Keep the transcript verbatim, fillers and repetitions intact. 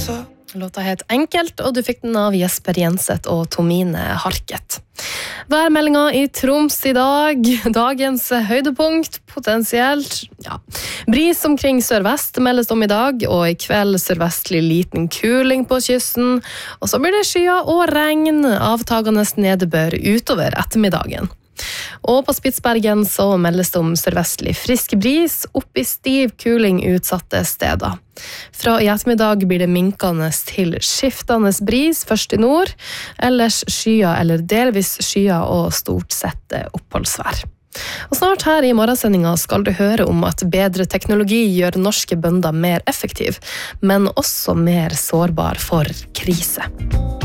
Låta het Enkelt, og du fikk den av Jesper Jenseth og Tomine Harket. Værmeldinga i Troms i dag. Dagens høydepunkt, potensielt, ja. Bris omkring sørvest meldes om i dag, og i kveld sørvestlig liten kuling på kysten. Og så blir det skyer og regn, avtagende nedbør utover ettermiddagen. Og på Spitsbergen så meldes det om sørvestlig frisk bris, opp i stiv kuling utsatte steder. Fra i ettermiddag blir det minkende til skiftende bris, først i nord, ellers skyer eller delvis skyer og stort sett oppholdsvær. Og snart her i morgensendinga skal du høre om at bedre teknologi gjør norske bønder mer effektiv, men også mer sårbar for krise.